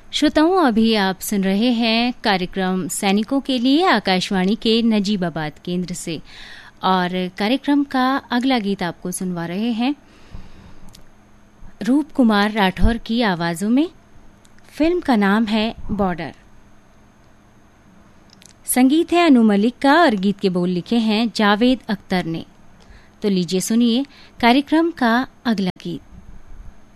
श्रोताओं, अभी आप सुन रहे हैं कार्यक्रम सैनिकों के लिए आकाशवाणी के नजीबाबाद केंद्र से, और कार्यक्रम का अगला गीत आपको सुनवा रहे हैं रूप कुमार राठौर की आवाजों में। फिल्म का नाम है बॉर्डर। संगीत है अनु मलिक का और गीत के बोल लिखे हैं जावेद अख्तर ने। तो लीजिए सुनिए कार्यक्रम का अगला गीत।